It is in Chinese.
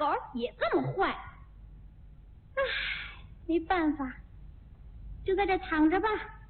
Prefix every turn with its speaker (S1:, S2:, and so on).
S1: 狗也这么坏。唉，没办法，就在这躺着吧。